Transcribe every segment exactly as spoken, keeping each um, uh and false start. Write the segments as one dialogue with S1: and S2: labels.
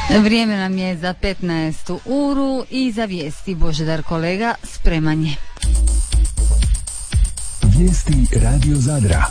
S1: Vrijeme nam je za petnaestu uru i za vijesti. Božidar kolega spreman je.
S2: Vijesti Radio Zadra.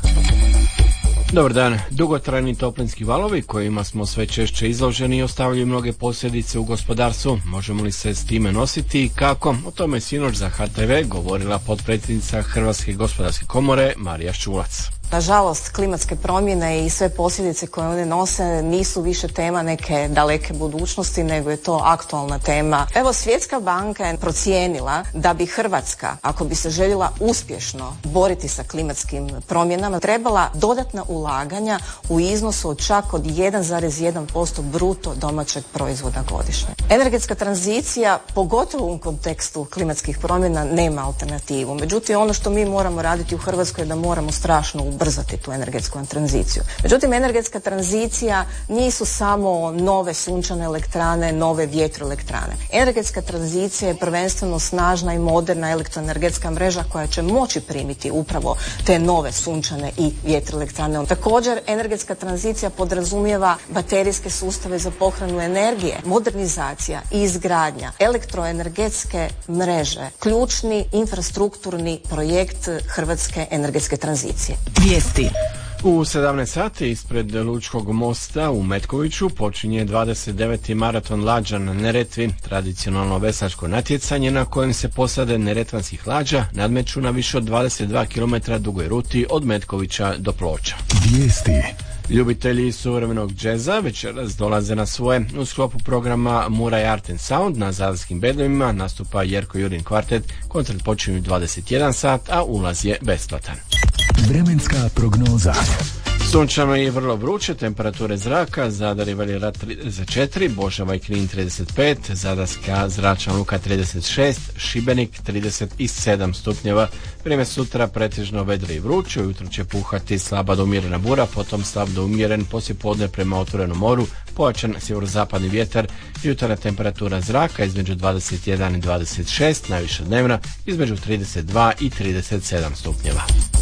S3: Dobar dan. Dugotrajni toplinski valovi kojima smo sve češće izloženi ostavljaju mnoge posljedice u gospodarstvu. Možemo li se s time nositi i kako? O tome je sinoć za H T V govorila potpredsjednica Hrvatske gospodarske komore Marija Šulac.
S4: Nažalost, klimatske promjene i sve posljedice koje one nose nisu više tema neke daleke budućnosti, nego je to aktualna tema. Evo, Svjetska banka je procijenila da bi Hrvatska, ako bi se željela uspješno boriti sa klimatskim promjenama, trebala dodatna ulaganja u iznosu od čak od jedan zarez jedan posto bruto domaćeg proizvoda godišnje. Energetska tranzicija, pogotovo u kontekstu klimatskih promjena, nema alternativu. Međutim, ono što mi moramo raditi u Hrvatskoj je da moramo strašno ubrzati tu energetsku tranziciju. Međutim, energetska tranzicija nisu samo nove sunčane elektrane, nove vjetroelektrane. Energetska tranzicija je prvenstveno snažna i moderna elektroenergetska mreža koja će moći primiti upravo te nove sunčane i vjetroelektrane. Također, energetska tranzicija podrazumijeva baterijske sustave za pohranu energije, modernizacija i izgradnja elektroenergetske mreže, ključni infrastrukturni projekt hrvatske energetske tranzicije.
S5: Vijesti.
S3: U sedamnaest sati ispred Lučkog mosta u Metkoviću počinje dvadeset deveti maraton lađa na Neretvi, tradicionalno veslačko natjecanje na kojem se posade neretvanskih lađa nadmeću na više od dvadeset dva kilometra dugoj ruti od Metkovića do Ploča.
S2: Vijesti.
S3: Ljubitelji suvremenog džeza večeras dolaze na svoje. U sklopu programa Muraj Art and Sound na Zadarskim bedovima nastupa Jerko Jurin kvartet. Koncert počinje u dvadeset jedan sat, a ulaz je besplatan.
S2: Vremenska prognoza.
S3: Sunčano je vrlo vruće, temperature zraka, Zadar i Veli Rat trideset četiri, Božava i Knin trideset pet, Zadarska zračna luka trideset šest, Šibenik trideset sedam stupnjeva. Vrijeme sutra pretežno vedro i vruće, ujutro će puhati slaba do umjerena bura, potom slab do umjeren, poslijepodne prema otvorenom moru, pojačan sjeverozapadni vjetar, jutarnja temperatura zraka između dvadeset jedan i dvadeset šest, najviša dnevna između trideset dva i trideset sedam stupnjeva.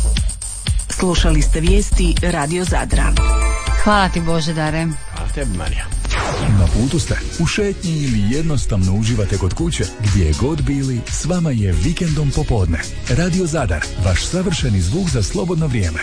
S5: Slušali ste vijesti Radio Zadra.
S1: Hvala ti, Božidare.
S3: Hvala tebi, Marija.
S2: Na putu ste, u šetnji ili jednostavno uživate kod kuće, gdje god bili, s vama je Vikendom popodne. Radio Zadar, vaš savršeni zvuk za slobodno vrijeme.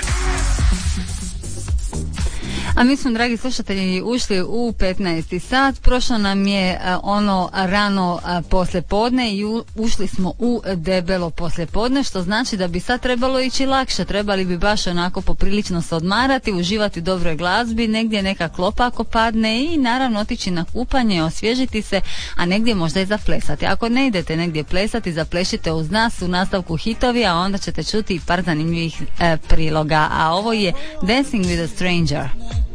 S1: A mi smo, dragi slušatelji, ušli u petnaesti sat. Prošlo nam je a, ono rano a, poslijepodne i u, ušli smo u debelo poslijepodne, što znači da bi sad trebalo ići lakše. Trebali bi baš onako poprilično se odmarati, uživati u dobroj glazbi, negdje neka klopa ako padne i naravno otići na kupanje, osvježiti se, a negdje možda i zaplesati. Ako ne idete negdje plesati, zaplešite uz nas u nastavku hitovi, a onda ćete čuti par zanimljivih e, priloga. A ovo je Dancing with a Stranger.